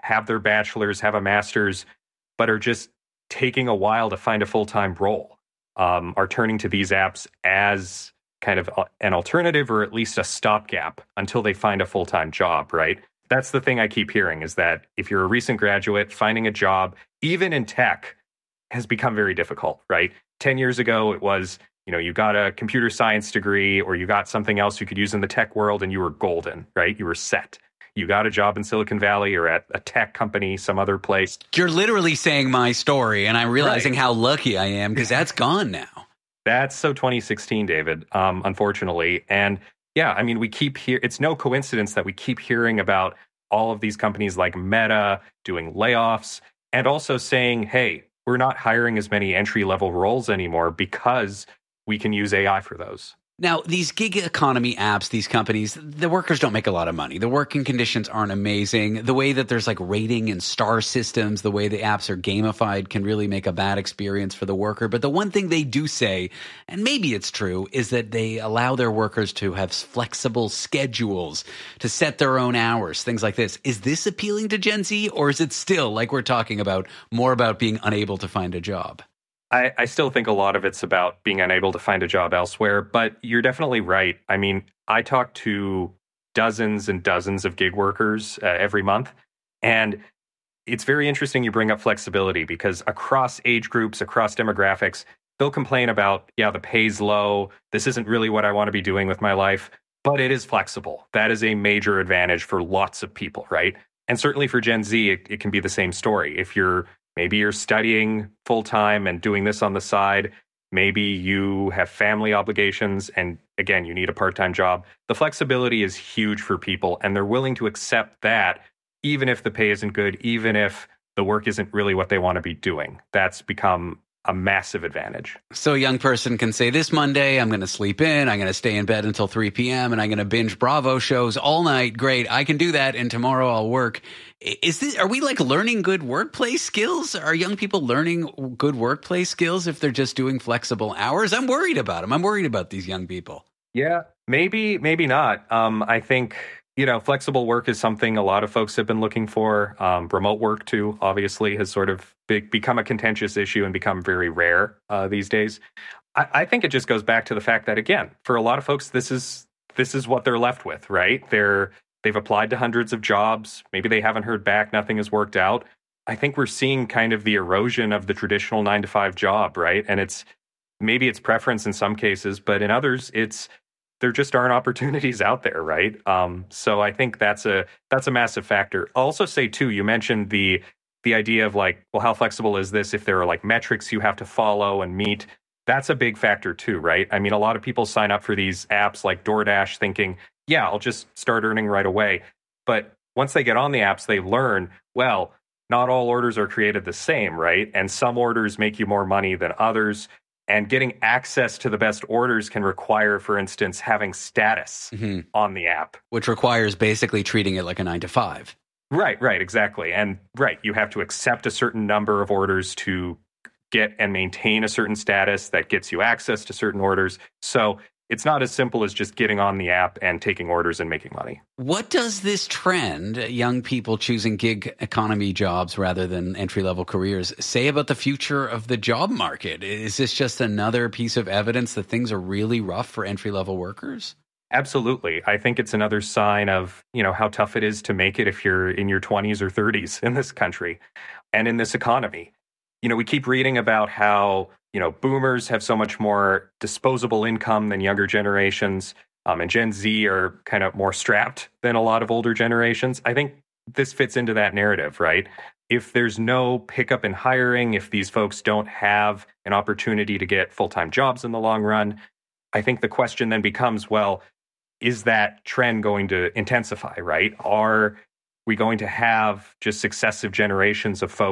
have their bachelor's, have a master's, but are just taking a while to find a full-time role, are turning to these apps as kind of an alternative or at least a stopgap until they find a full-time job, right? That's the thing I keep hearing, is that if you're a recent graduate, finding a job, even in tech, has become very difficult, right? 10 years ago, it was, you got a computer science degree or you got something else you could use in the tech world and you were golden, right? You were set. You got a job in Silicon Valley or at a tech company, some other place. You're literally saying my story, and I'm realizing how lucky I am because that's gone now. That's so 2016, David, unfortunately. And yeah, I mean, it's no coincidence that we keep hearing about all of these companies like Meta doing layoffs and also saying, hey, we're not hiring as many entry-level roles anymore because we can use AI for those. Now, these gig economy apps, these companies, the workers don't make a lot of money. The working conditions aren't amazing. The way that there's like rating and star systems, the way the apps are gamified can really make a bad experience for the worker. But the one thing they do say, and maybe it's true, is that they allow their workers to have flexible schedules, to set their own hours, things like this. Is this appealing to Gen Z, or is it still, like we're talking about, more about being unable to find a job? I still think a lot of it's about being unable to find a job elsewhere, but you're definitely right. I mean, I talk to dozens and dozens of gig workers every month, and it's very interesting you bring up flexibility because across age groups, across demographics, they'll complain about, yeah, the pay's low, this isn't really what I want to be doing with my life, but it is flexible. That is a major advantage for lots of people, right? And certainly for Gen Z, it can be the same story. If maybe you're studying full-time and doing this on the side. Maybe you have family obligations and, again, you need a part-time job. The flexibility is huge for people, and they're willing to accept that even if the pay isn't good, even if the work isn't really what they want to be doing. That's become a massive advantage. So a young person can say, this Monday, I'm going to sleep in, I'm going to stay in bed until 3 p.m., and I'm going to binge Bravo shows all night. Great, I can do that, and tomorrow I'll work. Are we like learning good workplace skills? Are young people learning good workplace skills if they're just doing flexible hours? I'm worried about them. I'm worried about these young people. Yeah, maybe not. I think, flexible work is something a lot of folks have been looking for. Remote work, too, obviously, has sort of become a contentious issue and become very rare these days. I think it just goes back to the fact that, again, for a lot of folks, this is what they're left with, right? They've applied to hundreds of jobs. Maybe they haven't heard back. Nothing has worked out. I think we're seeing kind of the erosion of the traditional 9-to-5 job, right? And maybe it's preference in some cases, but in others, there just aren't opportunities out there, right? So I think that's a massive factor. I'll also say too, you mentioned the idea of like, well, how flexible is this if there are like metrics you have to follow and meet? That's a big factor too, right? I mean, a lot of people sign up for these apps like DoorDash thinking, yeah, I'll just start earning right away. But once they get on the apps, they learn, well, not all orders are created the same, right? And some orders make you more money than others. And getting access to the best orders can require, for instance, having status on the app. Which requires basically treating it like a 9-to-5. Right, exactly. And you have to accept a certain number of orders to get and maintain a certain status that gets you access to certain orders. So it's not as simple as just getting on the app and taking orders and making money. What does this trend, young people choosing gig economy jobs rather than entry-level careers, say about the future of the job market? Is this just another piece of evidence that things are really rough for entry-level workers? Absolutely. I think it's another sign of, how tough it is to make it if you're in your 20s or 30s in this country and in this economy. We keep reading about how boomers have so much more disposable income than younger generations, and Gen Z are kind of more strapped than a lot of older generations. I think this fits into that narrative, right? If there's no pickup in hiring, if these folks don't have an opportunity to get full-time jobs in the long run, I think the question then becomes, well, is that trend going to intensify, right? Are we going to have just successive generations of folks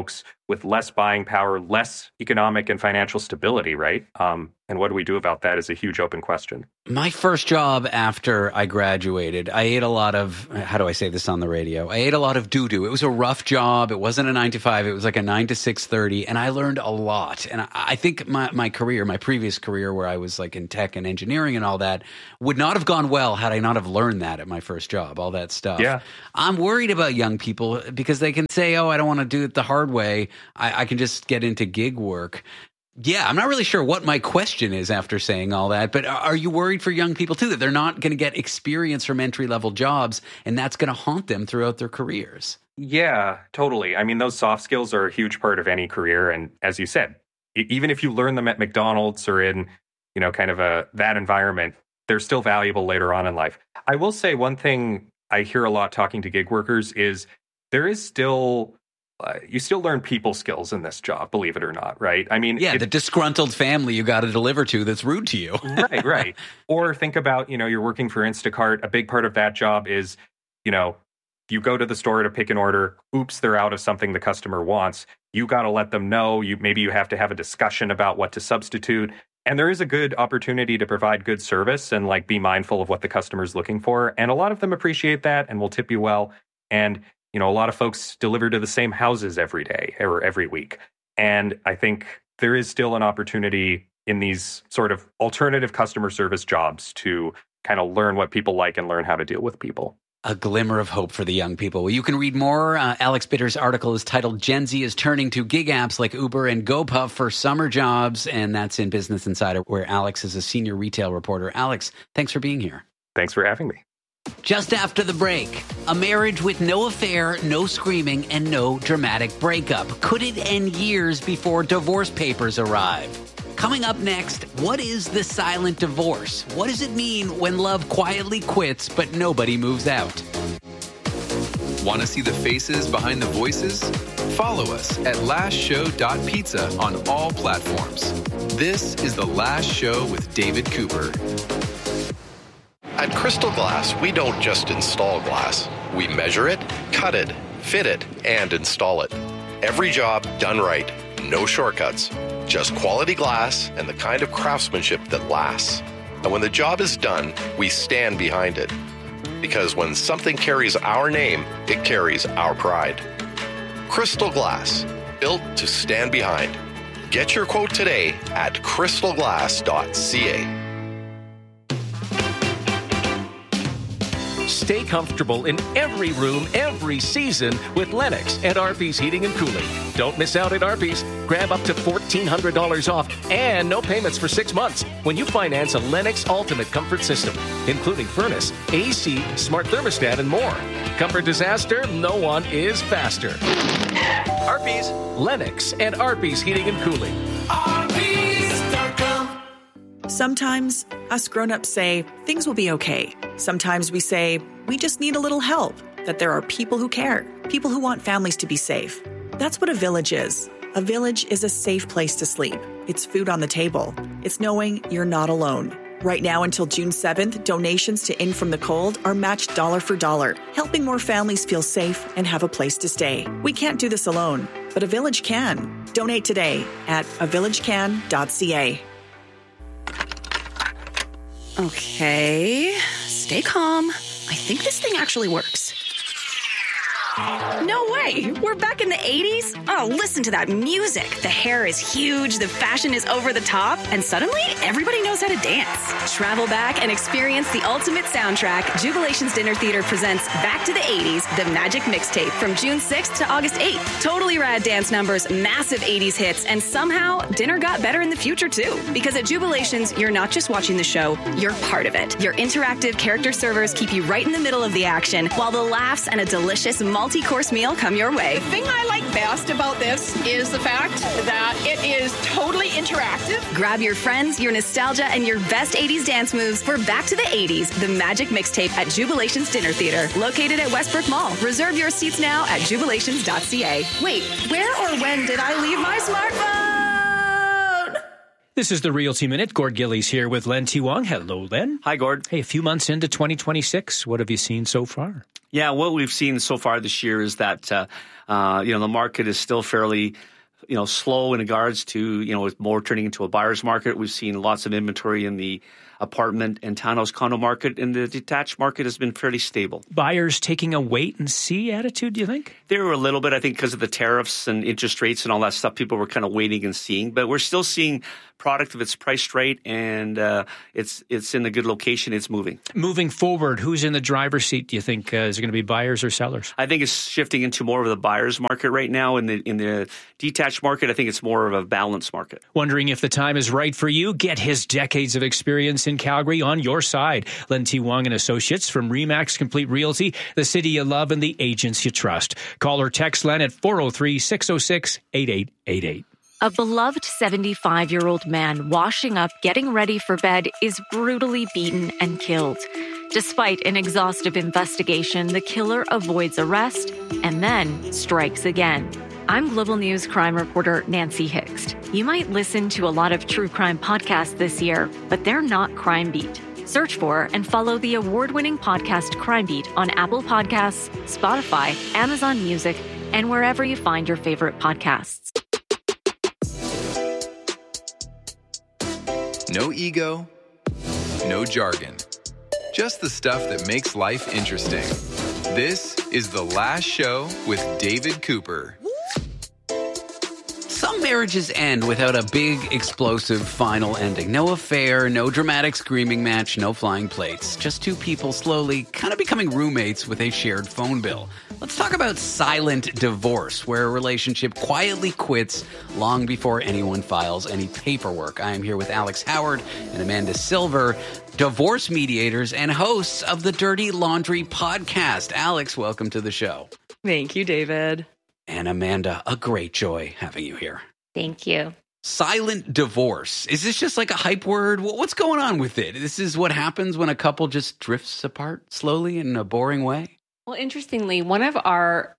with less buying power, less economic and financial stability, right? And what do we do about that is a huge open question. My first job after I graduated, I ate a lot of, how do I say this on the radio? I ate a lot of doo-doo. It was a rough job. It wasn't a 9 to 5. It was like a 9 to 6:30. And I learned a lot. And I think my career, my previous career where I was like in tech and engineering and all that would not have gone well had I not have learned that at my first job, all that stuff. Yeah. I'm worried about young people because they can say, oh, I don't want to do it the hard way. I can just get into gig work. Yeah, I'm not really sure what my question is after saying all that, but are you worried for young people too, that they're not going to get experience from entry-level jobs and that's going to haunt them throughout their careers? Yeah, totally. I mean, those soft skills are a huge part of any career. And as you said, even if you learn them at McDonald's or in, kind of that environment, they're still valuable later on in life. I will say one thing I hear a lot talking to gig workers is there is still... you still learn people skills in this job, believe it or not, right? I mean, the disgruntled family you got to deliver to that's rude to you. Right. Or think about, you're working for Instacart. A big part of that job is, you go to the store to pick an order. Oops, they're out of something the customer wants. You got to let them know. Maybe you have to have a discussion about what to substitute. And there is a good opportunity to provide good service and be mindful of what the customer's looking for. And a lot of them appreciate that and will tip you well. And a lot of folks deliver to the same houses every day or every week. And I think there is still an opportunity in these sort of alternative customer service jobs to kind of learn what people like and learn how to deal with people. A glimmer of hope for the young people. Well, you can read more. Alex Bitter's article is titled Gen Z is Turning to Gig Apps Like Uber and GoPuff for Summer Jobs. And that's in Business Insider, where Alex is a senior retail reporter. Alex, thanks for being here. Thanks for having me. Just after the break, a marriage with no affair, no screaming, and no dramatic breakup. Could it end years before divorce papers arrive? Coming up next, what is the silent divorce? What does it mean when love quietly quits but nobody moves out? Want to see the faces behind the voices? Follow us at lastshow.pizza on all platforms. This is The Last Show with David Cooper. At Crystal Glass, we don't just install glass. We measure it, cut it, fit it, and install it. Every job done right. No shortcuts. Just quality glass and the kind of craftsmanship that lasts. And when the job is done, we stand behind it. Because when something carries our name, it carries our pride. Crystal Glass, built to stand behind. Get your quote today at crystalglass.ca. Stay comfortable in every room, every season with Lennox at Arby's Heating and Cooling. Don't miss out at Arby's. Grab up to $1,400 off and no payments for 6 months when you finance a Lennox Ultimate Comfort System, including furnace, AC, smart thermostat, and more. Comfort disaster, no one is faster. Arby's. Lennox at Arby's Heating and Cooling. Arby's.com. Sometimes us grown-ups say things will be okay. Sometimes we say we just need a little help, that there are people who care, people who want families to be safe. That's what a village is. A village is a safe place to sleep. It's food on the table. It's knowing you're not alone. Right now until June 7th, donations to In From the Cold are matched dollar for dollar, helping more families feel safe and have a place to stay. We can't do this alone, but a village can. Donate today at avillagecan.ca. Okay, stay calm. I think this thing actually works. No way! We're back in the 80s? Oh, listen to that music. The hair is huge, the fashion is over the top, and suddenly everybody knows how to dance. Travel back and experience the ultimate soundtrack. Jubilation's Dinner Theater presents Back to the 80s, The Magic Mixtape, from June 6th to August 8th. Totally rad dance numbers, massive 80s hits, and somehow dinner got better in the future too. Because at Jubilation's, you're not just watching the show, you're part of it. Your interactive character servers keep you right in the middle of the action, while the laughs and a delicious multi-course meal come your way. The thing I like best about this is the fact that it is totally interactive. Grab your friends, your nostalgia, and your best 80s dance moves for Back to the 80s, The Magic Mixtape at Jubilation's Dinner Theater, located at Westbrook Mall. Reserve your seats now at jubilations.ca. Wait, where or when did I leave my smartphone? This is the Realty Minute. Gord Gillies here with Len T. Wong. Hello, Len. Hi, Gord. Hey, a few months into 2026, what have you seen so far? Yeah, what we've seen so far this year is that, the market is still fairly slow in regards to, it's more turning into a buyer's market. We've seen lots of inventory in the apartment and townhouse condo market, and the detached market has been fairly stable. Buyers taking a wait-and-see attitude, do you think? There were a little bit, I think, because of the tariffs and interest rates and all that stuff. People were kind of waiting and seeing, but we're still seeing product if it's priced right and it's in a good location, it's moving. Moving forward, who's in the driver's seat, do you think? Is it going to be buyers or sellers? I think it's shifting into more of the buyer's market right now. In the detached market, I think it's more of a balanced market. Wondering if the time is right for you? Get his decades of experience in Calgary on your side. Len T. Wong and Associates from RE/MAX Complete Realty, the city you love and the agents you trust. Call or text Len at 403-606-8888. A beloved 75-year-old man washing up, getting ready for bed, is brutally beaten and killed. Despite an exhaustive investigation, the killer avoids arrest and then strikes again. I'm Global News crime reporter Nancy Hixt. You might listen to a lot of true crime podcasts this year, but they're not Crime Beat. Search for and follow the award-winning podcast Crime Beat on Apple Podcasts, Spotify, Amazon Music, and wherever you find your favorite podcasts. No ego, no jargon. Just the stuff that makes life interesting. This is The Last Show with David Cooper. Some marriages end without a big, explosive final ending. No affair, no dramatic screaming match, no flying plates. Just two people slowly kind of becoming roommates with a shared phone bill. Let's talk about silent divorce, where a relationship quietly quits long before anyone files any paperwork. I am here with Alex Howard and Amanda Silver, divorce mediators and hosts of the Dirty Laundry podcast. Alex, welcome to the show. Thank you, David. And Amanda, a great joy having you here. Thank you. Silent divorce. Is this just like a hype word? What's going on with it? This is what happens when a couple just drifts apart slowly in a boring way? Well, interestingly, one of our,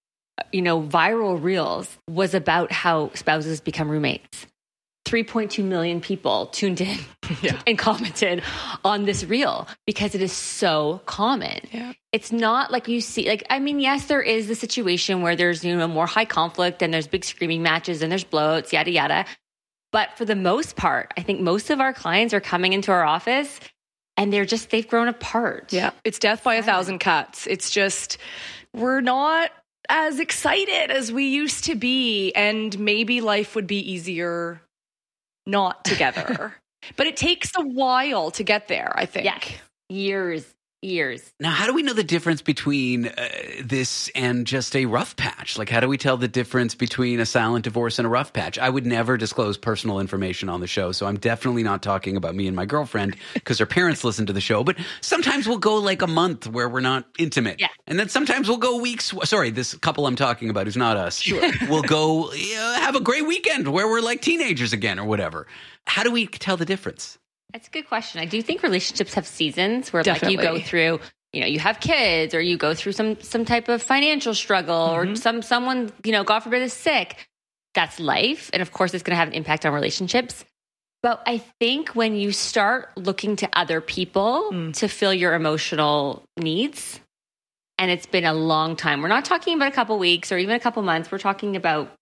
viral reels was about how spouses become roommates. 3.2 million people tuned in and commented on this reel because it is so common. Yeah. It's not like you see, yes, there is the situation where there's, more high conflict and there's big screaming matches and there's blowouts, yada, yada. But for the most part, I think most of our clients are coming into our office and they've grown apart. Yeah. It's death by 1,000 cuts. It's just, we're not as excited as we used to be. And maybe life would be easier not together. But it takes a while to get there, I think. Yeah. Years. Now, how do we know the difference between this and just a rough patch? Like, how do we tell the difference between a silent divorce and a rough patch? I would never disclose personal information on the show, so I'm definitely not talking about me and my girlfriend because her parents listen to the show. But sometimes we'll go like a month where we're not intimate. Yeah. And then sometimes we'll go weeks. Sorry, this couple I'm talking about who's not us. Sure. We'll go have a great weekend where we're like teenagers again or whatever. How do we tell the difference? That's a good question. I do think relationships have seasons where Definitely. you go through, you have kids or you go through some type of financial struggle or someone, God forbid, is sick. That's life. And of course, it's going to have an impact on relationships. But I think when you start looking to other people to fill your emotional needs, and it's been a long time, we're not talking about a couple weeks or even a couple months. We're talking about,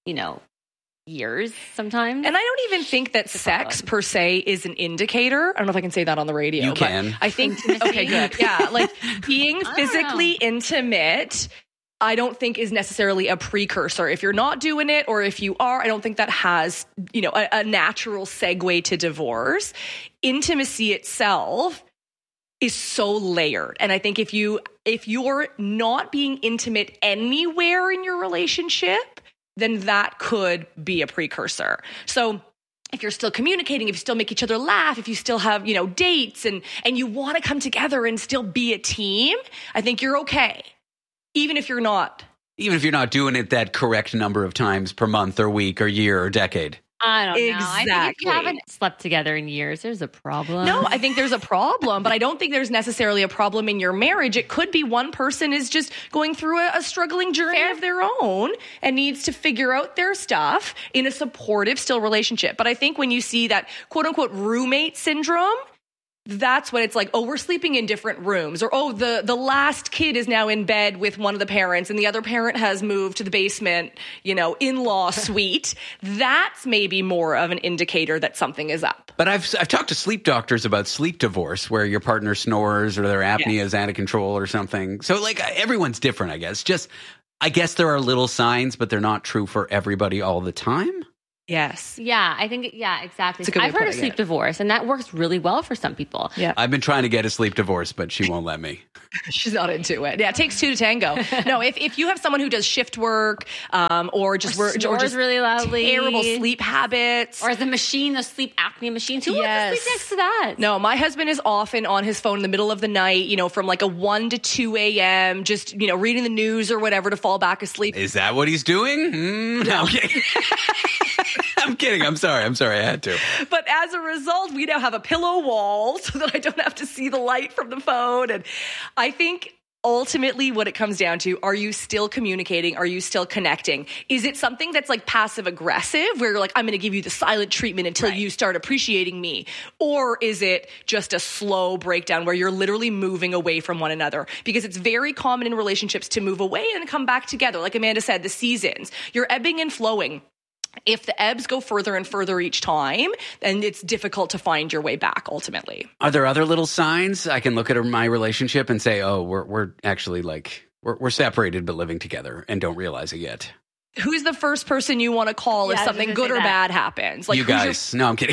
years sometimes. And I don't even think that sex per se is an indicator. I don't know if I can say that on the radio. You can. I think, okay, good. Yeah, like being physically intimate, I don't think is necessarily a precursor. If you're not doing it or if you are, I don't think that has, a natural segue to divorce. Intimacy itself is so layered. And I think if you're not being intimate anywhere in your relationship, then that could be a precursor. So if you're still communicating, if you still make each other laugh, if you still have, dates and you want to come together and still be a team, I think you're okay. Even if you're not doing it that correct number of times per month or week or year or decade. I don't know. Exactly. I think if you haven't slept together in years, there's a problem. No, I think there's a problem, but I don't think there's necessarily a problem in your marriage. It could be one person is just going through a struggling journey of their own and needs to figure out their stuff in a supportive still relationship. But I think when you see that quote unquote roommate syndrome, that's when it's like, oh, we're sleeping in different rooms, or oh, the last kid is now in bed with one of the parents and the other parent has moved to the basement, in-law suite. That's maybe more of an indicator that something is up. But I've talked to sleep doctors about sleep divorce, where your partner snores or their apnea is out of control or something. So like everyone's different, I guess. I guess there are little signs, but they're not true for everybody all the time. Yes. Yeah, I think, exactly. I've heard of sleep divorce, and that works really well for some people. Yeah. I've been trying to get a sleep divorce, but she won't let me. She's not into it. Yeah, it takes two to tango. No, if you have someone who does shift work, or just really loudly, terrible sleep habits, or the sleep apnea machines, who wants to sleep next to that? No, my husband is often on his phone in the middle of the night, from like a 1 to 2 a.m., just, reading the news or whatever to fall back asleep. Is that what he's doing? No, I'm kidding. I'm kidding. I'm sorry. I had to. But as a result, we now have a pillow wall so that I don't have to see the light from the phone. And I think ultimately what it comes down to, are you still communicating? Are you still connecting? Is it something that's like passive aggressive where you're like, I'm going to give you the silent treatment until you start appreciating me? Or is it just a slow breakdown where you're literally moving away from one another? Because it's very common in relationships to move away and come back together. Like Amanda said, the seasons, you're ebbing and flowing. If the ebbs go further and further each time, then it's difficult to find your way back ultimately. Are there other little signs I can look at my relationship and say, oh, we're actually we're separated but living together and don't realize it yet? Who's the first person you want to call if something good or bad happens? Like, you guys. No, I'm kidding.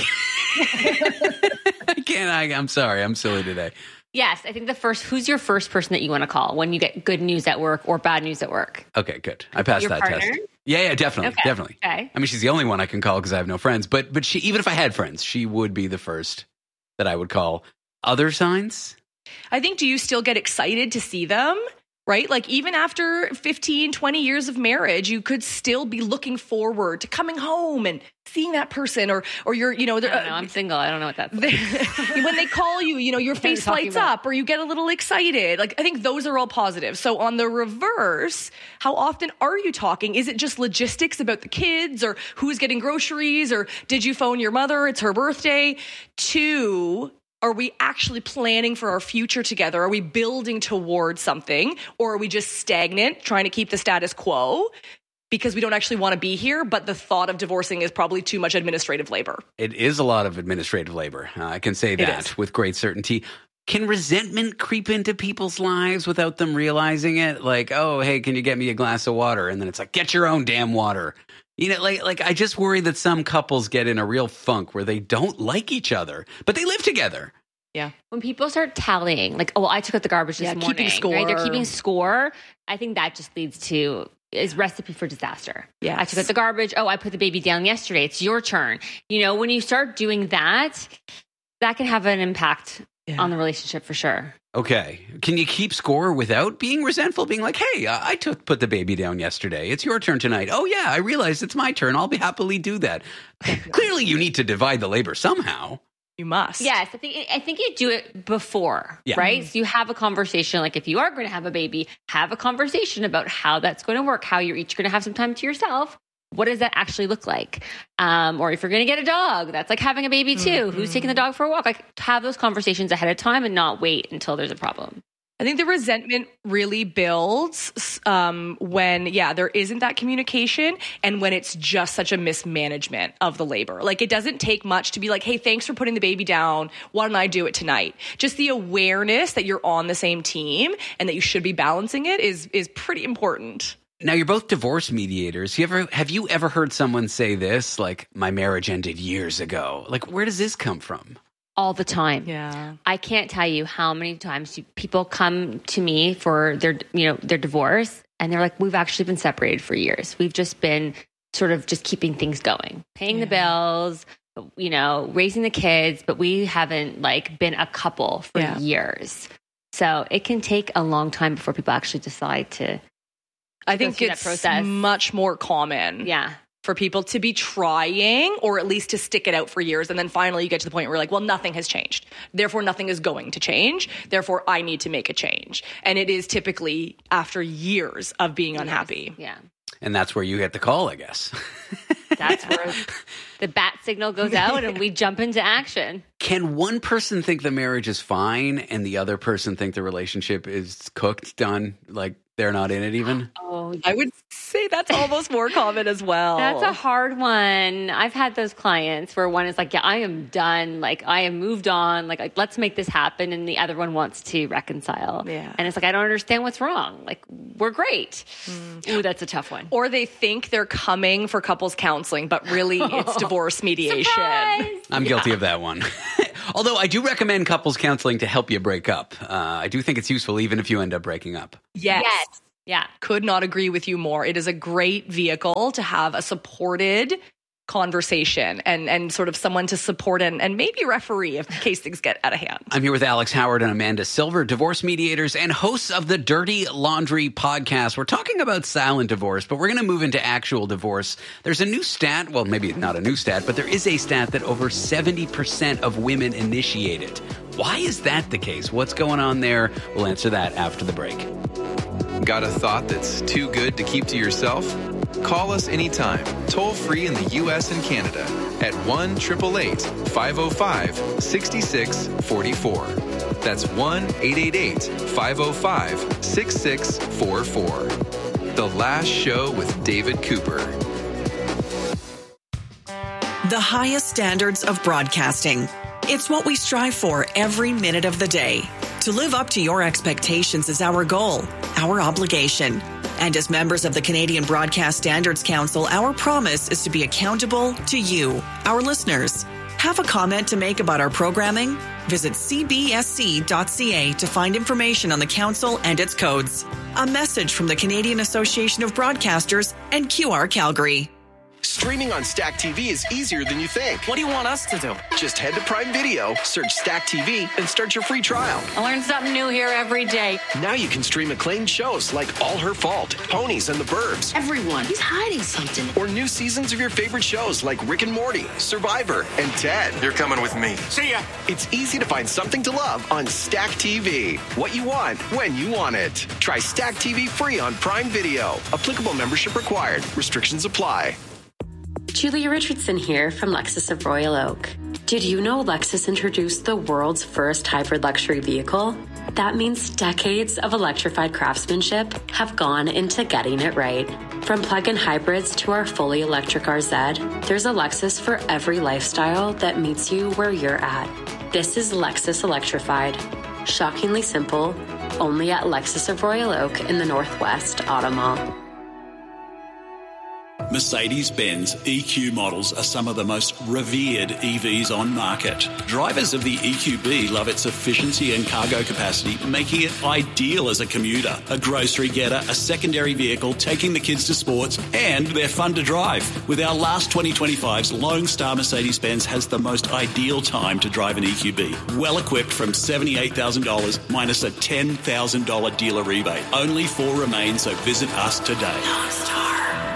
I can't. I'm sorry. I'm silly today. Yes, I think who's your first person that you want to call when you get good news at work or bad news at work? Okay, good. I passed your that partner? test. Yeah, definitely. Okay. I mean, she's the only one I can call because I have no friends. But she, even if I had friends, she would be the first that I would call. Other signs? I think, do you still get excited to see them? Right? Like even after 15, 20 years of marriage, you could still be looking forward to coming home and seeing that person or you're, I don't know. I'm single. I don't know what that's like. When they call you, your face lights up or you get a little excited. Like I think those are all positive. So on the reverse, how often are you talking? Is it just logistics about the kids or who's getting groceries or did you phone your mother? It's her birthday. 2, are we actually planning for our future together? Are we building towards something? Or are we just stagnant, trying to keep the status quo because we don't actually want to be here, but the thought of divorcing is probably too much administrative labor? It is a lot of administrative labor. I can say that with great certainty. Can resentment creep into people's lives without them realizing it? Like, oh, hey, can you get me a glass of water? And then it's like, get your own damn water. Like I just worry that some couples get in a real funk where they don't like each other, but they live together. Yeah. When people start tallying, like, oh, I took out the garbage this morning. Keeping score. Right? They're keeping score. I think that just leads to is recipe for disaster. Yeah. I took out the garbage. Oh, I put the baby down yesterday. It's your turn. When you start doing that, that can have an impact on the relationship for sure. Okay. Can you keep score without being resentful? Being like, hey, I put the baby down yesterday. It's your turn tonight. Oh, yeah, I realize it's my turn. I'll happily do that. Clearly, you need to divide the labor somehow. You must. Yes. I think you do it before, right? So you have a conversation. Like if you are going to have a baby, have a conversation about how that's going to work, how you're each going to have some time to yourself. What does that actually look like? Or if you're going to get a dog, that's like having a baby too. Mm-hmm. Who's taking the dog for a walk? Like have those conversations ahead of time and not wait until there's a problem. I think the resentment really builds when, there isn't that communication and when it's just such a mismanagement of the labor. Like it doesn't take much to be like, hey, thanks for putting the baby down. Why don't I do it tonight? Just the awareness that you're on the same team and that you should be balancing it is pretty important. Now, you're both divorce mediators. Have you ever heard someone say this, like, my marriage ended years ago? Like, where does this come from? All the time. Yeah. I can't tell you how many times people come to me for their divorce and they're like, we've actually been separated for years. We've just been sort of just keeping things going, paying the bills, raising the kids, but we haven't been a couple for years. So it can take a long time before people actually decide to I think it's much more common for people to be trying or at least to stick it out for years. And then finally you get to the point where you're like, well, nothing has changed. Therefore, nothing is going to change. Therefore, I need to make a change. And it is typically after years of being unhappy. Yeah. And that's where you get the call, I guess. That's where the bat signal goes out and we jump into action. Can one person think the marriage is fine and the other person think the relationship is cooked, done, like they're not in it even? Oh, I would say that's almost more common as well. That's a hard one. I've had those clients where one is like, yeah, I am done. Like, I am moved on. Like, let's make this happen. And the other one wants to reconcile. Yeah. And it's like, I don't understand what's wrong. Like, we're great. Ooh, that's a tough one. Or they think they're coming for couples counseling, but really it's divorce mediation. Surprise! I'm guilty of that one. Although I do recommend couples counseling to help you break up. I do think it's useful even if you end up breaking up. Yes. Yeah. Could not agree with you more. It is a great vehicle to have a supported conversation and sort of someone to support and maybe referee in case things get out of hand. I'm here with Alex Howard and Amanda Silver, divorce mediators and hosts of the Dirty Laundry podcast. We're talking about silent divorce, but we're going to move into actual divorce. There's a new stat, well, maybe not a new stat, but there is a stat that over 70% of women initiate it. Why is that the case? What's going on there? We'll answer that after the break. Got a thought that's too good to keep to yourself? Call us anytime, toll free in the U.S. and Canada at 1-888-505-6644. That's 1-888-505-6644. The Last Show with David Cooper. The highest standards of broadcasting. It's what we strive for every minute of the day. To live up to your expectations is our goal, our obligation. And as members of the Canadian Broadcast Standards Council, our promise is to be accountable to you, our listeners. Have a comment to make about our programming? Visit cbsc.ca to find information on the council and its codes. A message from the Canadian Association of Broadcasters and QR Calgary. Streaming on Stack TV is easier than you think. What do you want us to do? Just head to Prime Video, search Stack TV, and start your free trial. I learn something new here every day. Now you can stream acclaimed shows like All Her Fault, Ponies and the Burbs. Everyone, he's hiding something. Or new seasons of your favorite shows like Rick and Morty, Survivor, and Ted. You're coming with me. See ya. It's easy to find something to love on Stack TV. What you want, when you want it. Try Stack TV free on Prime Video. Applicable membership required. Restrictions apply. Julia Richardson here from Lexus of Royal Oak. Did you know Lexus introduced the world's first hybrid luxury vehicle? That means decades of electrified craftsmanship have gone into getting it right. From plug-in hybrids to our fully electric RZ, there's a Lexus for every lifestyle that meets you where you're at. This is Lexus Electrified. Shockingly simple, only at Lexus of Royal Oak in the Northwest Auto Mall. Mercedes-Benz EQ models are some of the most revered EVs on market. Drivers of the EQB love its efficiency and cargo capacity, making it ideal as a commuter, a grocery getter, a secondary vehicle, taking the kids to sports, and they're fun to drive. With our last 2025's Lone Star Mercedes-Benz has the most ideal time to drive an EQB. Well equipped from $78,000 minus a $10,000 dealer rebate. Only 4 remain, so visit us today. Lone Star.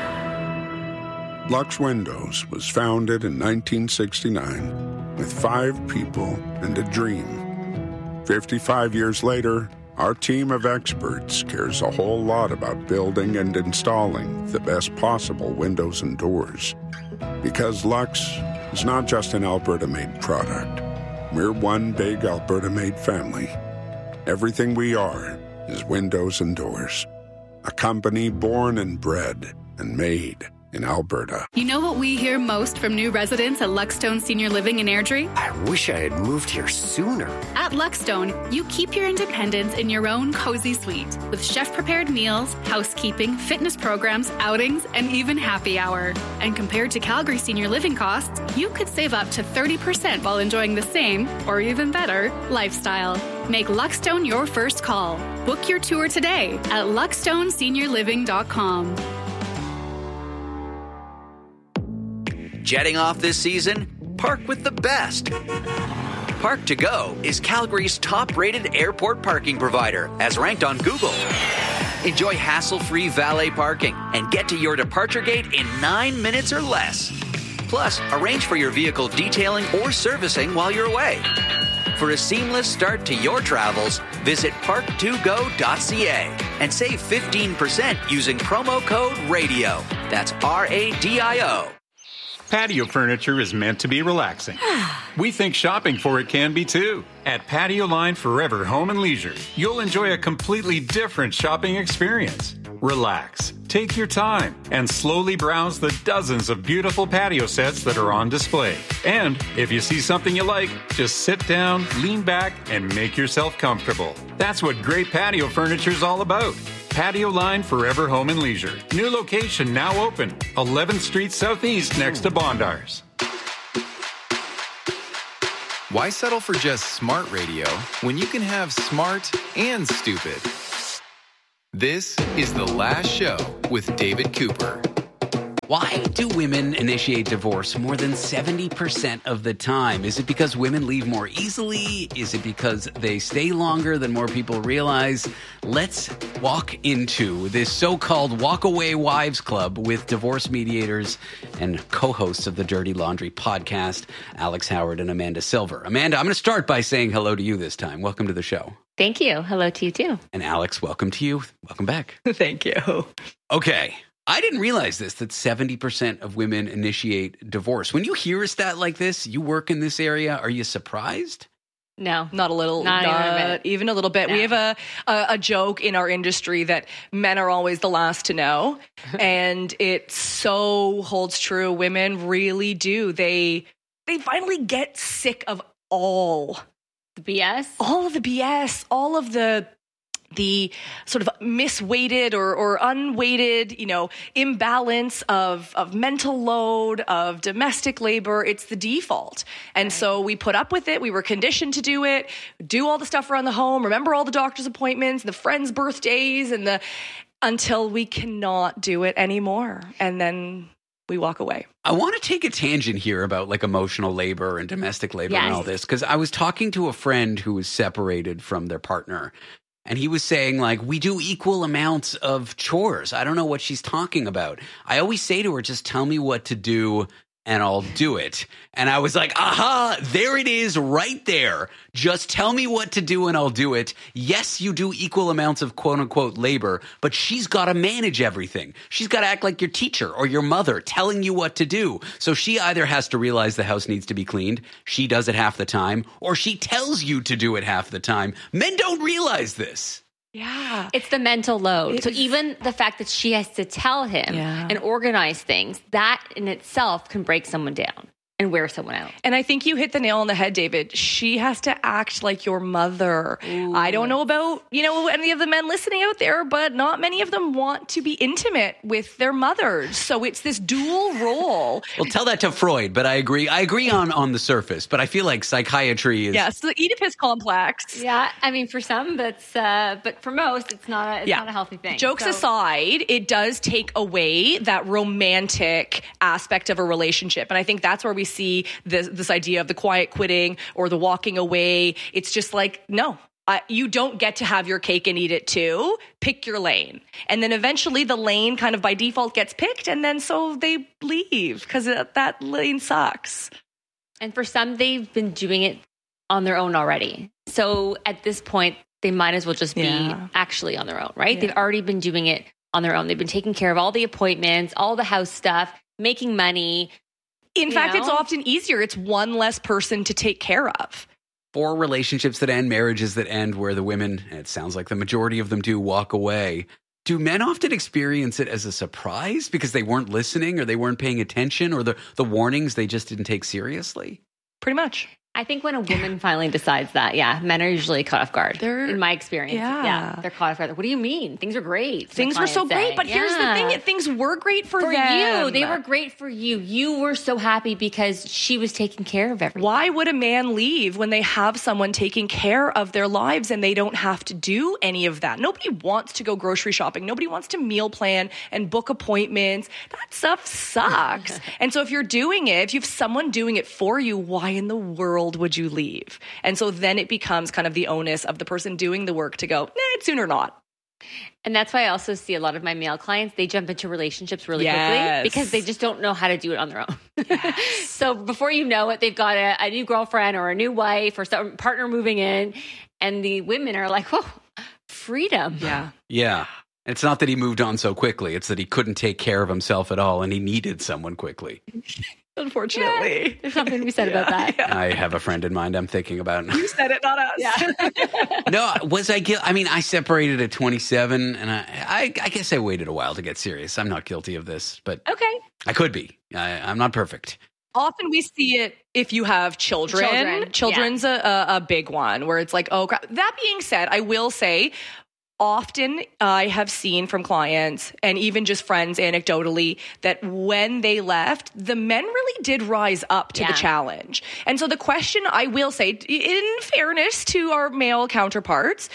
Lux Windows was founded in 1969 with 5 people and a dream. 55 years later, our team of experts cares a whole lot about building and installing the best possible windows and doors. Because Lux is not just an Alberta-made product. We're one big Alberta-made family. Everything we are is windows and doors. A company born and bred and made in Alberta. You know what we hear most from new residents at Luxstone Senior Living in Airdrie? I wish I had moved here sooner. At Luxstone, you keep your independence in your own cozy suite with chef-prepared meals, housekeeping, fitness programs, outings, and even happy hour. And compared to Calgary Senior Living costs, you could save up to 30% while enjoying the same, or even better, lifestyle. Make Luxstone your first call. Book your tour today at luxstoneseniorliving.com. Jetting off this season? Park with the best. Park to Go is Calgary's top-rated airport parking provider, as ranked on Google. Enjoy hassle-free valet parking and get to your departure gate in 9 minutes or less. Plus, arrange for your vehicle detailing or servicing while you're away. For a seamless start to your travels, visit park2go.ca and save 15% using promo code RADIO. That's RADIO. Patio furniture is meant to be relaxing. We think shopping for it can be too. At Patio Line Forever Home and Leisure, you'll enjoy a completely different shopping experience. Relax, take your time, and slowly browse the dozens of beautiful patio sets that are on display. And if you see something you like, just sit down, lean back, and make yourself comfortable. That's what great patio furniture is all about. Patio Line Forever Home and Leisure. New location now open. 11th Street Southeast next to Bondars. Why settle for just smart radio when you can have smart and stupid? This is The Last Show with David Cooper. Why do women initiate divorce more than 70% of the time? Is it because women leave more easily? Is it because they stay longer than more people realize? Let's walk into this so-called Walkaway Wives Club with divorce mediators and co-hosts of the Dirty Laundry podcast, Alex Howard and Amanda Silver. Amanda, I'm going to start by saying hello to you this time. Welcome to the show. Thank you. Hello to you too. And Alex, welcome to you. Welcome back. Thank you. Okay. I didn't realize this, that 70% of women initiate divorce. When you hear a stat like this, you work in this area, are you surprised? No. Not a little. Not even a little bit. No. We have a joke in our industry that men are always the last to know. And it so holds true. Women really do. They finally get sick of all the BS. All of the BS. All of the sort of misweighted or unweighted, imbalance of mental load, of domestic labor. It's the default. And so we put up with it. We were conditioned to do it, do all the stuff around the home, remember all the doctor's appointments, the friends' birthdays, until we cannot do it anymore. And then we walk away. I want to take a tangent here about like emotional labor and domestic labor and all this, because I was talking to a friend who was separated from their partner. And he was saying, like, we do equal amounts of chores. I don't know what she's talking about. I always say to her, just tell me what to do and I'll do it. And I was like, aha, there it is right there. Just tell me what to do and I'll do it. Yes, you do equal amounts of quote unquote labor, but she's got to manage everything. She's got to act like your teacher or your mother telling you what to do. So she either has to realize the house needs to be cleaned, she does it half the time, or she tells you to do it half the time. Men don't realize this. Yeah. It's the mental load. So even the fact that she has to tell him and organize things, that in itself can break someone down and wear someone out. And I think you hit the nail on the head, David. She has to act like your mother. Ooh. I don't know about, any of the men listening out there, but not many of them want to be intimate with their mothers. So it's this dual role. Well, tell that to Freud, but I agree. I agree on the surface, but I feel like psychiatry is... Yeah, it's the Oedipus complex. Yeah, I mean, for some, but for most, it's not a healthy thing. Jokes aside, it does take away that romantic aspect of a relationship. And I think that's where we see this idea of the quiet quitting or the walking away. It's just like, no, you don't get to have your cake and eat it too. Pick your lane. And then eventually the lane kind of by default gets picked. And then so they leave because that lane sucks. And for some, they've been doing it on their own already. So at this point, they might as well just be actually on their own, right? Yeah. They've already been doing it on their own. They've been taking care of all the appointments, all the house stuff, making money. In fact, it's often easier. It's one less person to take care of. For relationships that end, marriages that end, where the women, and it sounds like the majority of them do, walk away, do men often experience it as a surprise because they weren't listening or they weren't paying attention or the warnings they just didn't take seriously? Pretty much. I think when a woman finally decides that, men are usually caught off guard. In my experience, they're caught off guard. What do you mean? Things are great. Things were so great, but here's the thing: things were great for them. You. They were great for you. You were so happy because she was taking care of everything. Why would a man leave when they have someone taking care of their lives and they don't have to do any of that? Nobody wants to go grocery shopping. Nobody wants to meal plan and book appointments. That stuff sucks. And so if you're doing it, if you have someone doing it for you, why in the world would you leave? And so then it becomes kind of the onus of the person doing the work to go, it's soon or not. And that's why I also see a lot of my male clients, they jump into relationships really quickly because they just don't know how to do it on their own. So before you know it, they've got a new girlfriend or a new wife or some partner moving in, and the women are like, oh, freedom. Yeah. It's not that he moved on so quickly. It's that he couldn't take care of himself at all and he needed someone quickly. Unfortunately. There's something to be said about that. Yeah. I have a friend in mind I'm thinking about. You said it, not us. Yeah. No, was I guilty? I mean, I separated at 27, and I guess I waited a while to get serious. I'm not guilty of this, but Okay. I could be. I'm not perfect. Often we see it if you have children. Children's a big one where it's like, oh, crap. That being said, I will say, often I have seen from clients and even just friends anecdotally that when they left, the men really did rise up to the challenge. And so the question I will say, in fairness to our male counterparts,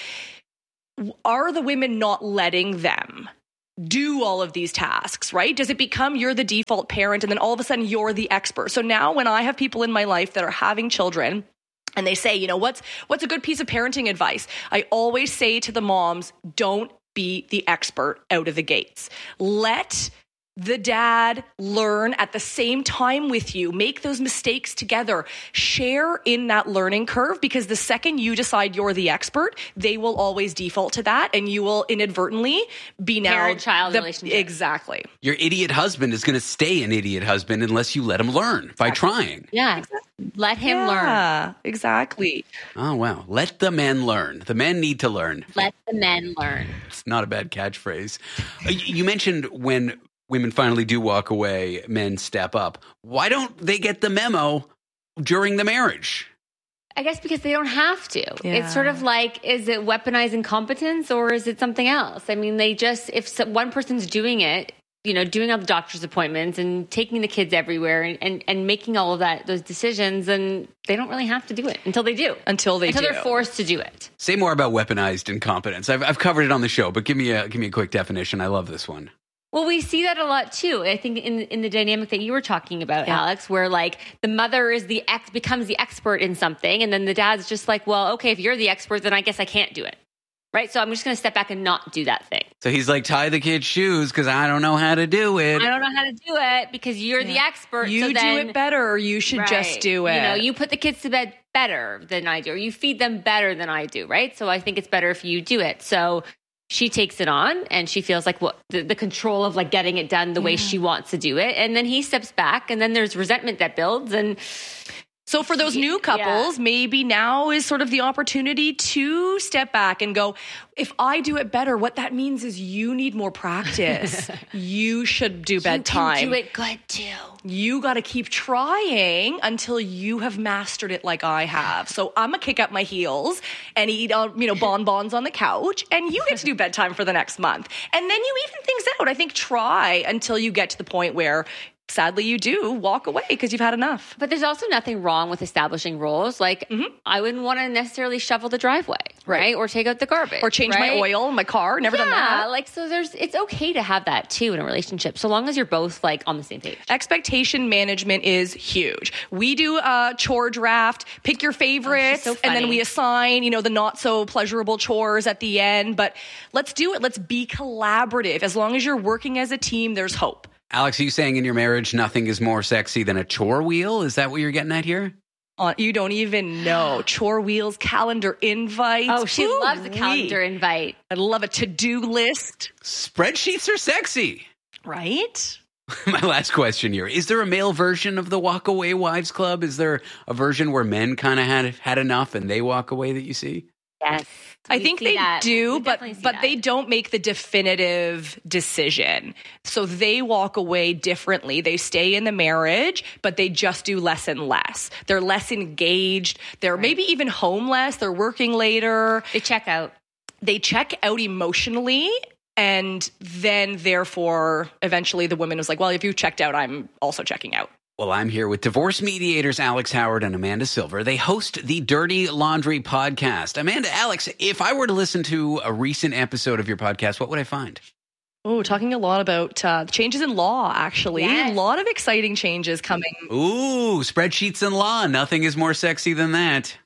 are the women not letting them do all of these tasks, right? Does it become you're the default parent and then all of a sudden you're the expert? So now when I have people in my life that are having children and they say, you know, what's a good piece of parenting advice? I always say to the moms, don't be the expert out of the gates. Let the dad learn at the same time with you. Make those mistakes together. Share in that learning curve, because the second you decide you're the expert, they will always default to that, and you will inadvertently be now Parent-child relationship. Exactly. Your idiot husband is going to stay an idiot husband unless you let him learn by trying. Yeah. Let him learn. Exactly. Oh, wow. Let the men learn. The men need to learn. Let the men learn. It's not a bad catchphrase. You mentioned when women finally do walk away, men step up. Why don't they get the memo during the marriage? I guess because they don't have to. Yeah. It's sort of like, is it weaponizing competence or is it something else? I mean, if one person's doing it, you know, doing all the doctor's appointments and taking the kids everywhere and making all of those decisions, and they don't really have to do it until they do. Until they're forced to do it. Say more about weaponized incompetence. I've covered it on the show, but give me a quick definition. I love this one. Well, we see that a lot too. I think in the dynamic that you were talking about, Alex, where like the mother is becomes the expert in something, and then the dad's just like, well, okay, if you're the expert, then I guess I can't do it. Right? So I'm just going to step back and not do that thing. So he's like, tie the kid's shoes because I don't know how to do it. I don't know how to do it because you're the expert. You do it better, or you should just do it. You know, you put the kids to bed better than I do, or you feed them better than I do, right? So I think it's better if you do it. So she takes it on and she feels like the control of like getting it done the way she wants to do it. And then he steps back, and then there's resentment that builds. And so for those new couples, maybe now is sort of the opportunity to step back and go, if I do it better, what that means is you need more practice. You should do bedtime. You can do it good too. You got to keep trying until you have mastered it like I have. So I'm going to kick up my heels and eat bonbons on the couch, and you get to do bedtime for the next month. And then you even things out. I think try until you get to the point where sadly you do walk away because you've had enough. But there's also nothing wrong with establishing roles. Like I wouldn't want to necessarily shovel the driveway, right? Or take out the garbage. Or change my oil in my car. Never done that. Like, so it's okay to have that too in a relationship, so long as you're both like on the same page. Expectation management is huge. We do a chore draft, pick your favorites, and then we assign, the not so pleasurable chores at the end. But let's do it. Let's be collaborative. As long as you're working as a team, there's hope. Alex, are you saying in your marriage nothing is more sexy than a chore wheel? Is that what you're getting at here? You don't even know. Chore wheels, calendar invites. Oh, she loves a calendar invite. I love a to-do list. Spreadsheets are sexy. Right? My last question here. Is there a male version of the Walk Away Wives Club? Is there a version where men kind of had enough and they walk away that you see? Yes. I think they do, but they don't make the definitive decision. So they walk away differently. They stay in the marriage, but they just do less and less. They're less engaged. They're maybe even home less. They're working later. They check out. They check out emotionally. And then, therefore, eventually the woman was like, well, if you checked out, I'm also checking out. Well, I'm here with divorce mediators Alex Howard and Amanda Silver. They host the Dirty Laundry podcast. Amanda, Alex, if I were to listen to a recent episode of your podcast, what would I find? Oh, talking a lot about changes in law, actually. Yes. A lot of exciting changes coming. Ooh, spreadsheets and law. Nothing is more sexy than that.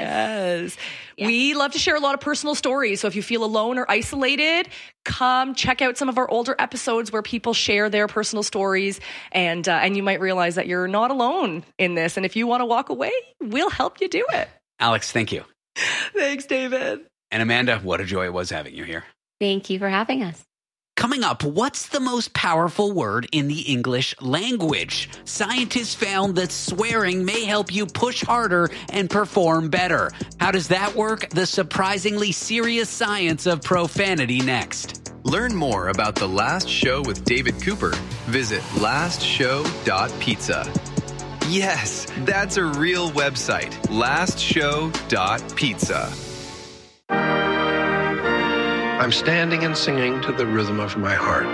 Yes. We love to share a lot of personal stories. So if you feel alone or isolated, come check out some of our older episodes where people share their personal stories, and you might realize that you're not alone in this. And if you want to walk away, we'll help you do it. Alex, thank you. Thanks, David. And Amanda, what a joy it was having you here. Thank you for having us. Coming up, what's the most powerful word in the English language? Scientists found that swearing may help you push harder and perform better. How does that work? The surprisingly serious science of profanity next. Learn more about The Last Show with David Cooper. Visit lastshow.pizza. Yes, that's a real website. lastshow.pizza. I'm standing and singing to the rhythm of my heart.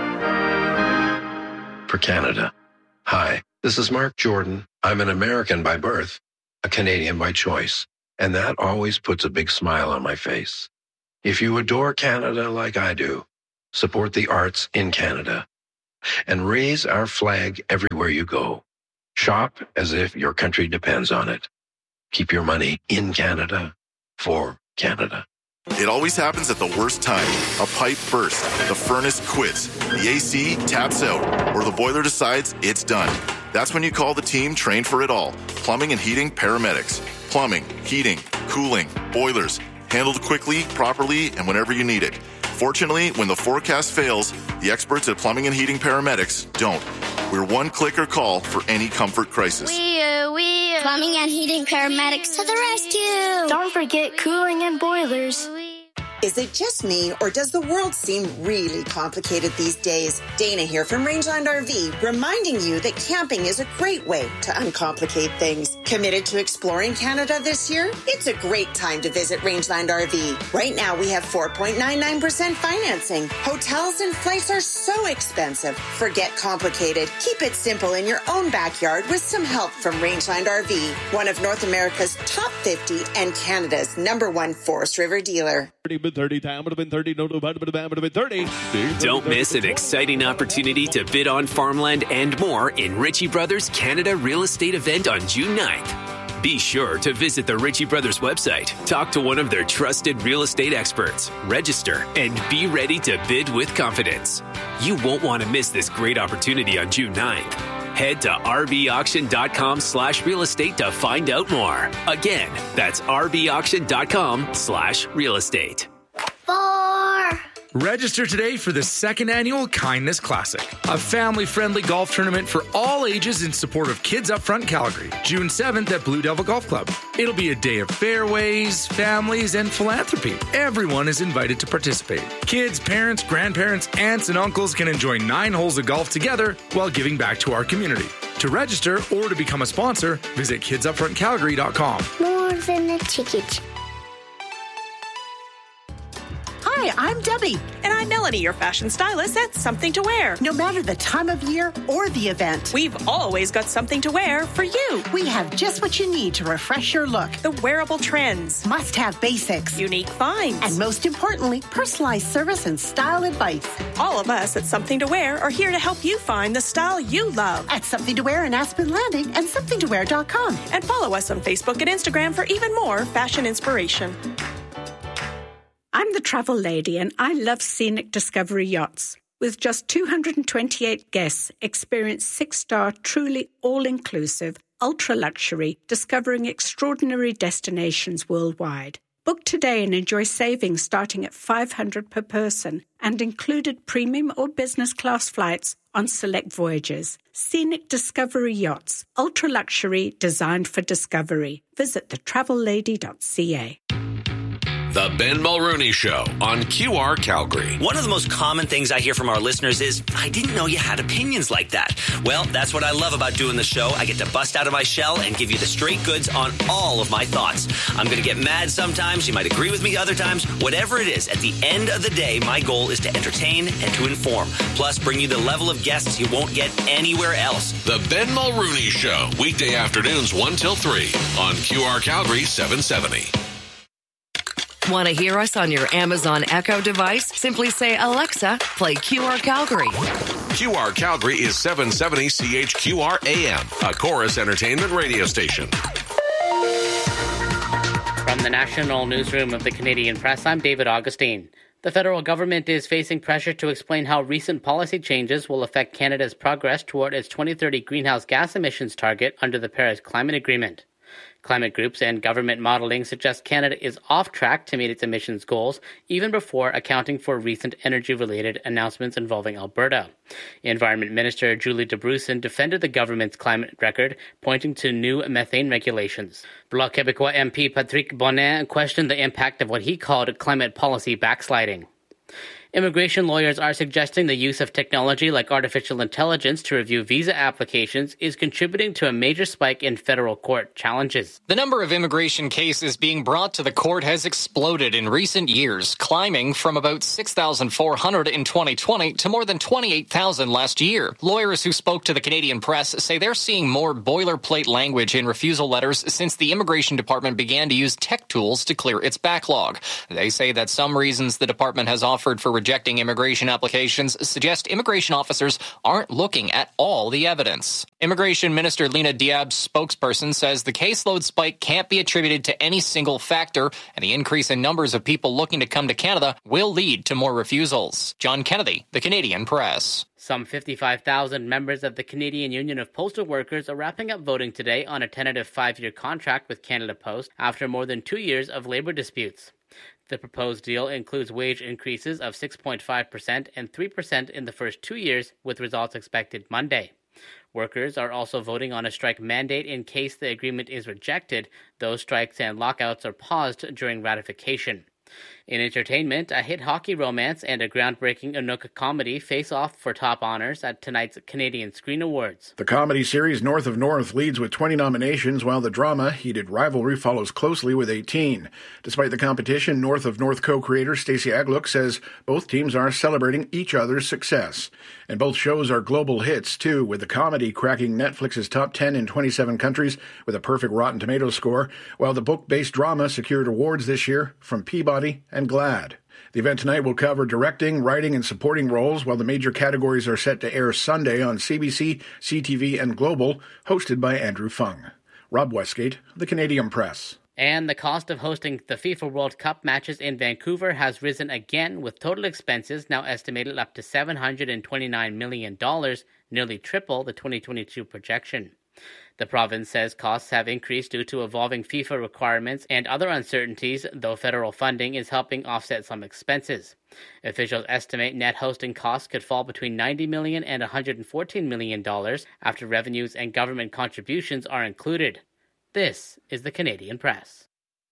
For Canada. Hi, this is Mark Jordan. I'm an American by birth, a Canadian by choice, and that always puts a big smile on my face. If you adore Canada like I do, support the arts in Canada and raise our flag everywhere you go. Shop as if your country depends on it. Keep your money in Canada for Canada. It always happens at the worst time. A pipe bursts, the furnace quits, the AC taps out, or the boiler decides it's done. That's when you call the team trained for it all. Plumbing and heating paramedics. Plumbing, heating, cooling, boilers. Handled quickly, properly, and whenever you need it. Fortunately, when the forecast fails, the experts at Plumbing and Heating Paramedics don't. We're one clicker call for any comfort crisis. Plumbing and Heating Paramedics to the rescue. Don't forget cooling and boilers. Is it just me, or does the world seem really complicated these days? Dana here from Rangeland RV, reminding you that camping is a great way to uncomplicate things. Committed to exploring Canada this year? It's a great time to visit Rangeland RV. Right now, we have 4.99% financing. Hotels and flights are so expensive. Forget complicated. Keep it simple in your own backyard with some help from Rangeland RV, one of North America's top 50 and Canada's #1 Forest River dealer. 30 time would have been 30. No, would have been 30. Don't miss an exciting opportunity to bid on farmland and more in Ritchie Brothers Canada Real Estate event on June 9th. Be sure to visit the Ritchie Brothers website, talk to one of their trusted real estate experts, register, and be ready to bid with confidence. You won't want to miss this great opportunity on June 9th. Head to rbauction.com/real estate to find out more. Again, that's rbauction.com/real estate. 4. Register today for the 2nd annual Kindness Classic, a family-friendly golf tournament for all ages in support of Kids Up Front Calgary, June 7th at Blue Devil Golf Club. It'll be a day of fairways, families, and philanthropy. Everyone is invited to participate. Kids, parents, grandparents, aunts, and uncles can enjoy 9 holes of golf together while giving back to our community. To register or to become a sponsor, visit kidsupfrontcalgary.com. More than a ticket. Hi, I'm Debbie. And I'm Melanie, your fashion stylist at Something to Wear. No matter the time of year or the event, we've always got something to wear for you. We have just what you need to refresh your look. The wearable trends. Must-have basics. Unique finds. And most importantly, personalized service and style advice. All of us at Something to Wear are here to help you find the style you love. At Something to Wear in Aspen Landing and somethingtowear.com. And follow us on Facebook and Instagram for even more fashion inspiration. I'm the travel lady, and I love Scenic Discovery Yachts. With just 228 guests, experience 6-star, truly all-inclusive, ultra-luxury, discovering extraordinary destinations worldwide. Book today and enjoy savings starting at $500 per person and included premium or business class flights on select voyages. Scenic Discovery Yachts, ultra-luxury, designed for discovery. Visit thetravellady.ca. The Ben Mulrooney Show on QR Calgary. One of the most common things I hear from our listeners is, I didn't know you had opinions like that. Well, that's what I love about doing the show. I get to bust out of my shell and give you the straight goods on all of my thoughts. I'm going to get mad sometimes. You might agree with me other times. Whatever it is, at the end of the day, my goal is to entertain and to inform. Plus, bring you the level of guests you won't get anywhere else. The Ben Mulrooney Show, weekday afternoons 1 till 3 on QR Calgary 770. Want to hear us on your Amazon Echo device? Simply say, Alexa, play QR Calgary. QR Calgary is 770 CHQR AM, a Chorus Entertainment radio station. From the National Newsroom of the Canadian Press, I'm David Augustine. The federal government is facing pressure to explain how recent policy changes will affect Canada's progress toward its 2030 greenhouse gas emissions target under the Paris Climate Agreement. Climate groups and government modeling suggest Canada is off track to meet its emissions goals, even before accounting for recent energy-related announcements involving Alberta. Environment Minister Julie DeBruson defended the government's climate record, pointing to new methane regulations. Bloc Québécois MP Patrick Bonin questioned the impact of what he called climate policy backsliding. Immigration lawyers are suggesting the use of technology like artificial intelligence to review visa applications is contributing to a major spike in federal court challenges. The number of immigration cases being brought to the court has exploded in recent years, climbing from about 6,400 in 2020 to more than 28,000 last year. Lawyers who spoke to the Canadian Press say they're seeing more boilerplate language in refusal letters since the Immigration Department began to use tech tools to clear its backlog. They say that some reasons the department has offered for rejecting immigration applications suggest immigration officers aren't looking at all the evidence. Immigration Minister Lena Diab's spokesperson says the caseload spike can't be attributed to any single factor, and the increase in numbers of people looking to come to Canada will lead to more refusals. John Kennedy, The Canadian Press. Some 55,000 members of the Canadian Union of Postal Workers are wrapping up voting today on a tentative 5-year contract with Canada Post after more than 2 years of labor disputes. The proposed deal includes wage increases of 6.5% and 3% in the first 2 years, with results expected Monday. Workers are also voting on a strike mandate in case the agreement is rejected. Those strikes and lockouts are paused during ratification. In entertainment, a hit hockey romance and a groundbreaking Inuk comedy face off for top honors at tonight's Canadian Screen Awards. The comedy series North of North leads with 20 nominations, while the drama Heated Rivalry follows closely with 18. Despite the competition, North of North co-creator Stacey Agluk says both teams are celebrating each other's success. And both shows are global hits, too, with the comedy cracking Netflix's top 10 in 27 countries with a perfect Rotten Tomatoes score, while the book-based drama secured awards this year from Peabody and GLAAD. The event tonight will cover directing, writing, and supporting roles, while the major categories are set to air Sunday on CBC, CTV, and Global, hosted by Andrew Fung. Rob Westgate, The Canadian Press. And the cost of hosting the FIFA World Cup matches in Vancouver has risen again, with total expenses now estimated up to $729 million, nearly triple the 2022 projection. The province says costs have increased due to evolving FIFA requirements and other uncertainties, though federal funding is helping offset some expenses. Officials estimate net hosting costs could fall between $90 million and $114 million after revenues and government contributions are included. This is the Canadian Press.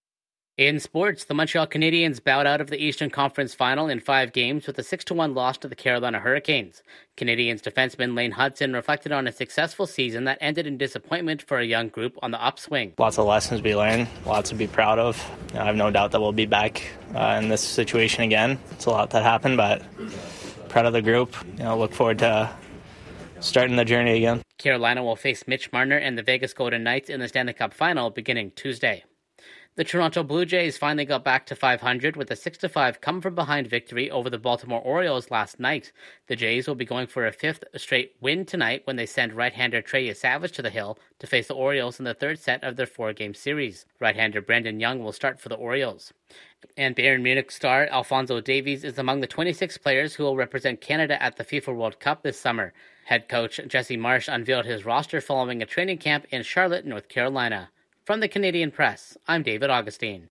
In sports, the Montreal Canadiens bowed out of the Eastern Conference Final in 5 games with a 6-1 loss to the Carolina Hurricanes. Canadiens defenseman Lane Hudson reflected on a successful season that ended in disappointment for a young group on the upswing. Lots of lessons we learned, lots to be proud of. I have no doubt that we'll be back in this situation again. It's a lot that happened, but proud of the group. Look forward to starting the journey again. Carolina will face Mitch Marner and the Vegas Golden Knights in the Stanley Cup Final beginning Tuesday. The Toronto Blue Jays finally got back to 500 with a 6-5 come-from-behind victory over the Baltimore Orioles last night. The Jays will be going for a 5th straight win tonight when they send right-hander Trey Savage to the hill to face the Orioles in the 3rd set of their 4-game series. Right-hander Brandon Young will start for the Orioles. And Bayern Munich star Alphonso Davies is among the 26 players who will represent Canada at the FIFA World Cup this summer. Head coach Jesse Marsch unveiled his roster following a training camp in Charlotte, North Carolina. From the Canadian Press, I'm David Augustine.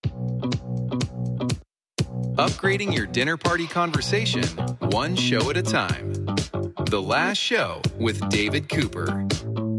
Upgrading your dinner party conversation, one show at a time. The Last Show with David Cooper.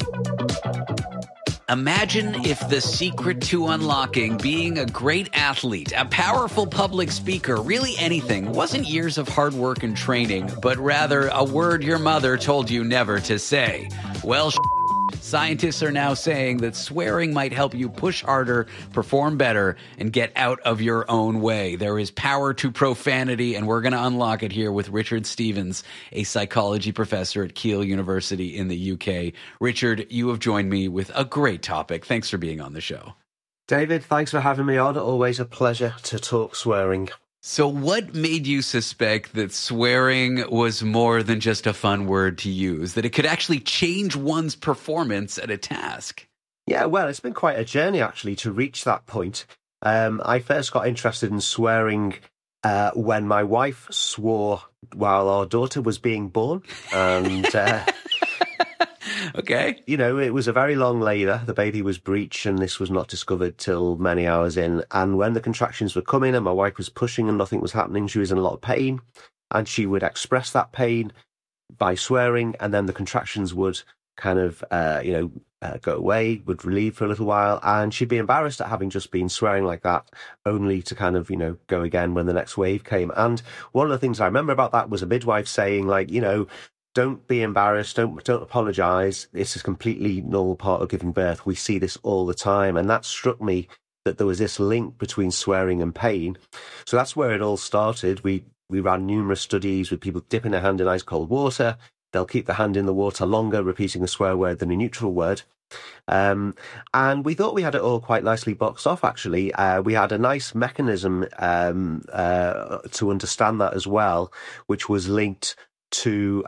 Imagine if the secret to unlocking being a great athlete, a powerful public speaker, really anything, wasn't years of hard work and training, but rather a word your mother told you never to say. Well, scientists are now saying that swearing might help you push harder, perform better, and get out of your own way. There is power to profanity, and we're going to unlock it here with Richard Stevens, a psychology professor at Keele University in the UK. Richard, you have joined me with a great topic. Thanks for being on the show. David, thanks for having me on. Always a pleasure to talk swearing. So what made you suspect that swearing was more than just a fun word to use, that it could actually change one's performance at a task? Yeah, well, it's been quite a journey, actually, to reach that point. I first got interested in swearing when my wife swore while our daughter was being born. And Okay. You know, it was a very long labour. The baby was breech, and this was not discovered till many hours in. And when the contractions were coming and my wife was pushing and nothing was happening, she was in a lot of pain. And she would express that pain by swearing, and then the contractions would kind of, go away, would relieve for a little while, and she'd be embarrassed at having just been swearing like that, only to kind of, go again when the next wave came. And one of the things I remember about that was a midwife saying, like, don't be embarrassed, don't apologise. It's a completely normal part of giving birth. We see this all the time. And that struck me, that there was this link between swearing and pain. So that's where it all started. We ran numerous studies with people dipping their hand in ice cold water. They'll keep the hand in the water longer, repeating a swear word than a neutral word. And we thought we had it all quite nicely boxed off, actually. We had a nice mechanism to understand that as well, which was linked to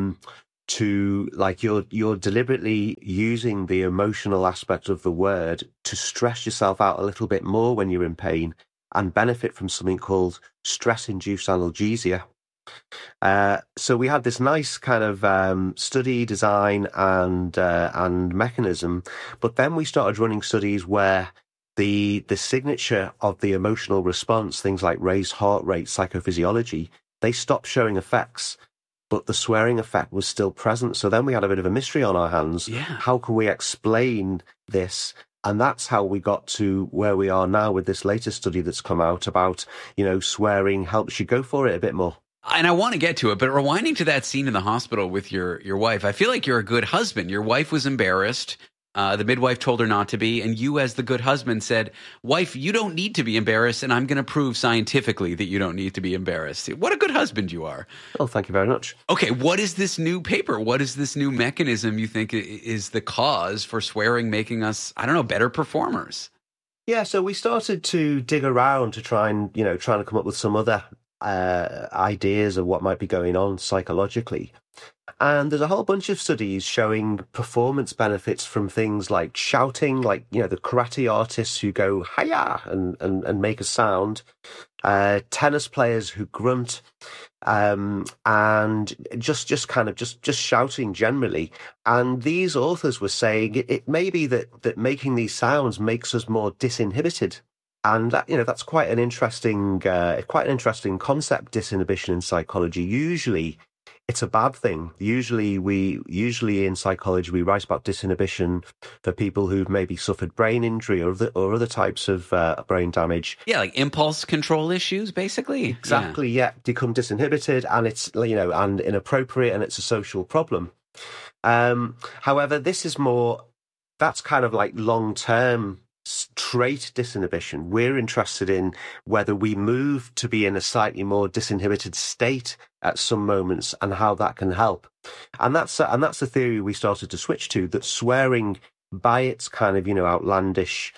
like you're deliberately using the emotional aspect of the word to stress yourself out a little bit more when you're in pain and benefit from something called stress-induced analgesia. So we had this nice kind of study, design, and mechanism, but then we started running studies where the signature of the emotional response, things like raised heart rate, psychophysiology, they stopped showing effects, but the swearing effect was still present. So then we had a bit of a mystery on our hands. Yeah. How can we explain this? And that's how we got to where we are now with this latest study that's come out about, swearing helps you go for it a bit more. And I want to get to it, but rewinding to that scene in the hospital with your wife, I feel like you're a good husband. Your wife was embarrassed. The midwife told her not to be. And you, as the good husband, said, wife, you don't need to be embarrassed. And I'm going to prove scientifically that you don't need to be embarrassed. What a good husband you are. Oh, thank you very much. Okay, what is this new paper? What is this new mechanism you think is the cause for swearing making us, better performers? Yeah, so we started to dig around to try and come up with some other ideas of what might be going on psychologically. And there's a whole bunch of studies showing performance benefits from things like shouting, like, the karate artists who go hiya and make a sound, tennis players who grunt, and just shouting generally. And these authors were saying it may be that making these sounds makes us more disinhibited. And that, that's quite an interesting concept, disinhibition in psychology. Usually it's a bad thing. Usually in psychology, we write about disinhibition for people who've maybe suffered brain injury or other types of brain damage. Yeah, like impulse control issues, basically. Exactly, yeah. Become disinhibited, and it's, and inappropriate, and it's a social problem. However, this is that's kind of like long-term trait disinhibition. We're interested in whether we move to be in a slightly more disinhibited state at some moments and how that can help. And that's a theory we started to switch to, that swearing, by its kind of, outlandish,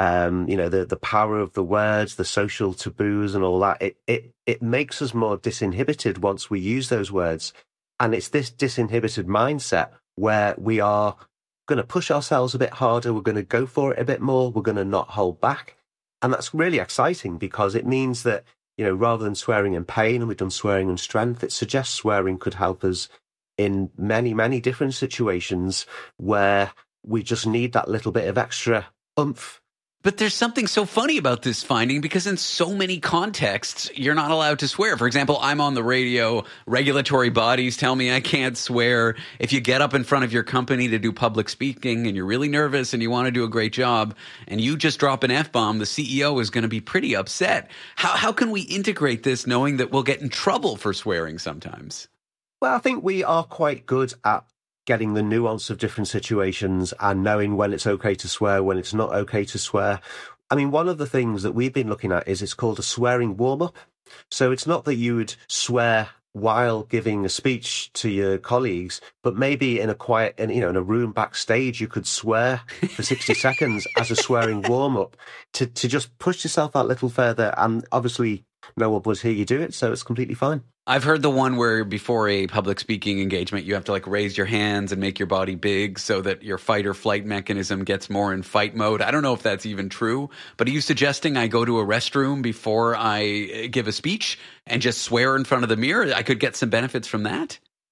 the power of the words, the social taboos and all that, it makes us more disinhibited once we use those words. And it's this disinhibited mindset where we are going to push ourselves a bit harder, we're going to go for it a bit more, we're going to not hold back. And that's really exciting, because it means that, rather than swearing in pain, and we've done swearing in strength, it suggests swearing could help us in many, many different situations where we just need that little bit of extra oomph. But there's something so funny about this finding, because in so many contexts, you're not allowed to swear. For example, I'm on the radio, regulatory bodies tell me I can't swear. If you get up in front of your company to do public speaking and you're really nervous and you want to do a great job and you just drop an F-bomb, the CEO is going to be pretty upset. How can we integrate this knowing that we'll get in trouble for swearing sometimes? Well, I think we are quite good at getting the nuance of different situations and knowing when it's okay to swear, when it's not okay to swear. I mean, one of the things that we've been looking at is it's called a swearing warm-up. So it's not that you would swear while giving a speech to your colleagues, but maybe in a quiet, in a room backstage, you could swear for 60 seconds as a swearing warm-up to just push yourself that little further. And obviously, no one would hear you do it, so it's completely fine. I've heard the one where before a public speaking engagement, you have to raise your hands and make your body big so that your fight or flight mechanism gets more in fight mode. I don't know if that's even true, but are you suggesting I go to a restroom before I give a speech and just swear in front of the mirror? I could get some benefits from that?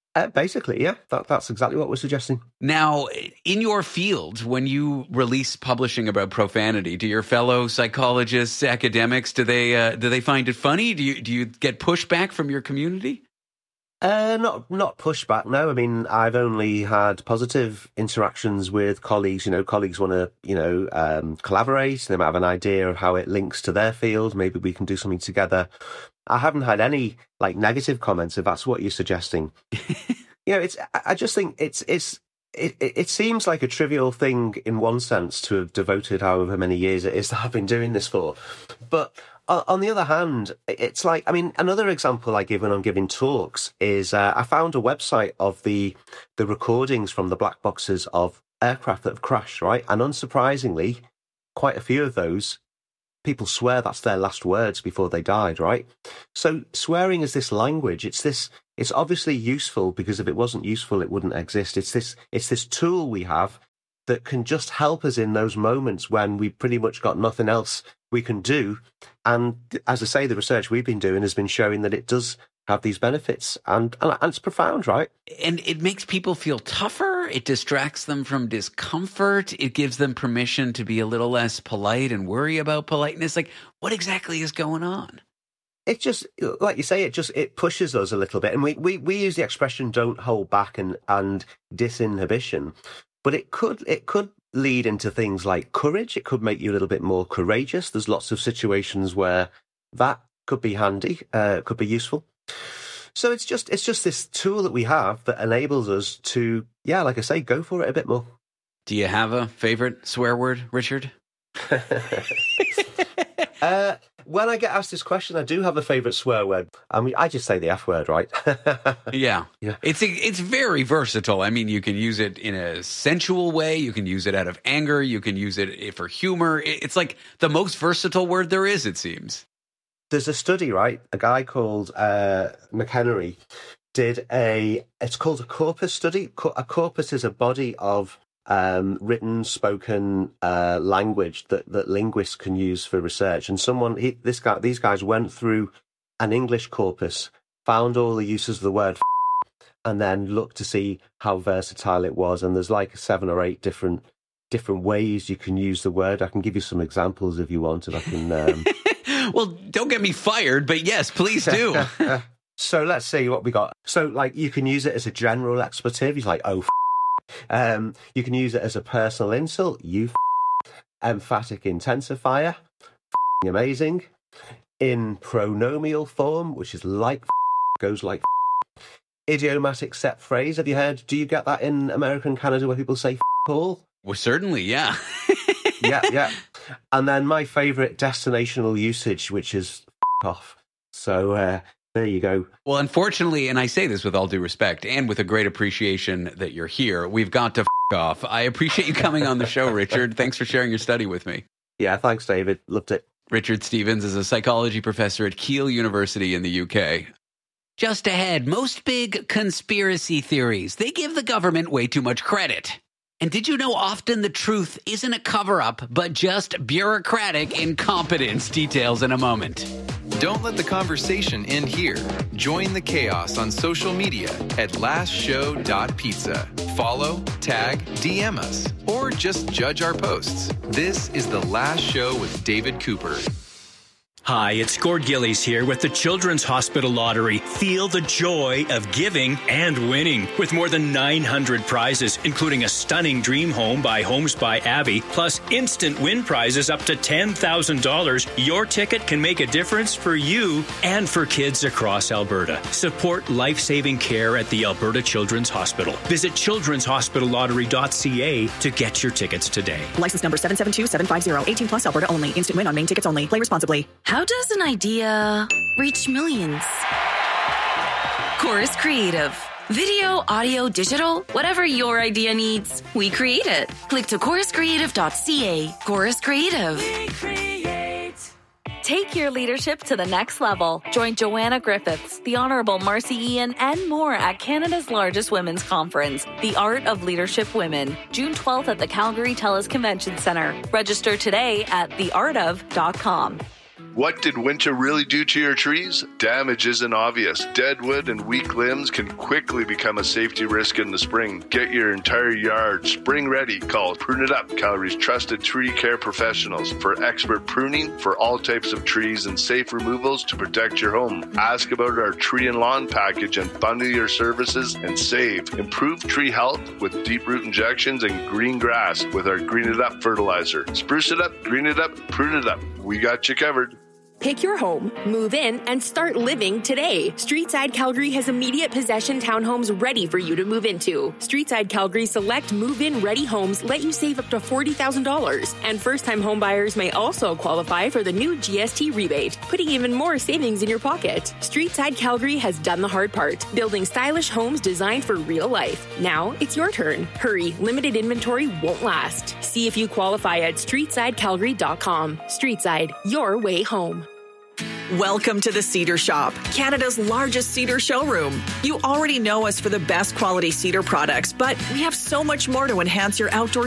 Basically, yeah, that's exactly what we're suggesting. Now, in your field, when you release publishing about profanity, do your fellow psychologists, academics, do they find it funny? Do you get pushback from your community? Not pushback, no. I mean, I've only had positive interactions with colleagues. Colleagues want to, collaborate. They might have an idea of how it links to their field. Maybe we can do something together. I haven't had any negative comments, if that's what you're suggesting. I just think it seems like a trivial thing in one sense to have devoted however many years it is that I've been doing this for. But on the other hand, it's another example I give when I'm giving talks is I found a website of the recordings from the black boxes of aircraft that have crashed, right? And unsurprisingly, quite a few of those, people swear that's their last words before they died, right? So swearing is this language. It's obviously useful, because if it wasn't useful, it wouldn't exist. It's this tool we have that can just help us in those moments when we pretty much got nothing else we can do. And as I say, the research we've been doing has been showing that it does have these benefits, and it's profound, right? And it makes people feel tougher. It distracts them from discomfort. It gives them permission to be a little less polite and worry about politeness. What exactly is going on? It just, like you say, it pushes us a little bit. And we use the expression "don't hold back" and disinhibition, but it could lead into things like courage. It could make you a little bit more courageous. There's lots of situations where that could be handy, could be useful. So it's just this tool that we have that enables us to, like I say, go for it a bit more. Do you have a favorite swear word, Richard? When I get asked this question, I do have a favourite swear word. I mean, I just say the F word, right? Yeah. It's very versatile. I mean, you can use it in a sensual way. You can use it out of anger. You can use it for humor. It's like the most versatile word there is, it seems. There's a study, right? A guy called McHenry did it's called a corpus study. A corpus is a body of written, spoken language that linguists can use for research. And these guys went through an English corpus, found all the uses of the word and then looked to see how versatile it was. And there's 7 or 8 different ways you can use the word. I can give you some examples if you want, and I can... Well, don't get me fired, but yes, please do. So let's see what we got. So, you can use it as a general expletive. You're like, oh, you can use it as a personal insult. You emphatic intensifier. Amazing. In pronomial form, which is goes like idiomatic set phrase. Have you heard? Do you get that in America and Canada where people say all? Well, certainly, yeah. Yeah. And then my favourite destinational usage, which is off. So there you go. Well, unfortunately, and I say this with all due respect and with a great appreciation that you're here, we've got to off. I appreciate you coming on the show, Richard. Thanks for sharing your study with me. Yeah, thanks, David. Loved it. Richard Stevens is a psychology professor at Keele University in the UK. Just ahead, most big conspiracy theories. They give the government way too much credit. And did you know often the truth isn't a cover-up, but just bureaucratic incompetence? Details in a moment. Don't let the conversation end here. Join the chaos on social media at lastshow.pizza. Follow, tag, DM us, or just judge our posts. This is The Last Show with David Cooper. Hi, it's Gord Gillies here with the Children's Hospital Lottery. Feel the joy of giving and winning with more than 900 prizes, including a stunning dream home by Homes by Abby, plus instant win prizes up to $10,000. Your ticket can make a difference for you and for kids across Alberta. Support life-saving care at the Alberta Children's Hospital. Visit children'shospitallottery.ca to get your tickets today. License number 772750. 18 plus Alberta only. Instant win on main tickets only. Play responsibly. How does an idea reach millions? Chorus Creative. Video, audio, digital, whatever your idea needs, we create it. Click to choruscreative.ca. Chorus Creative. We create. Take your leadership to the next level. Join Joanna Griffiths, the Honourable Marcy Ian, and more at Canada's largest women's conference, The Art of Leadership Women, June 12th at the Calgary TELUS Convention Centre. Register today at theartof.com. What did winter really do to your trees? Damage isn't obvious. Dead wood and weak limbs can quickly become a safety risk in the spring. Get your entire yard spring ready. Call Prune It Up, Calgary's trusted tree care professionals, for expert pruning for all types of trees and safe removals to protect your home. Ask about our tree and lawn package and bundle your services and save. Improve tree health with deep root injections and green grass with our Green It Up fertilizer. Spruce it up, green it up, prune it up. We got you covered. Pick your home, move in, and start living today. Streetside Calgary has immediate possession townhomes ready for you to move into. Streetside Calgary select move-in ready homes let you save up to $40,000. And first-time homebuyers may also qualify for the new GST rebate, putting even more savings in your pocket. Streetside Calgary has done the hard part, building stylish homes designed for real life. Now it's your turn. Hurry, limited inventory won't last. See if you qualify at streetsidecalgary.com. Streetside, your way home. Welcome to the Cedar Shop, Canada's largest cedar showroom. You already know us for the best quality cedar products, but we have so much more to enhance your outdoor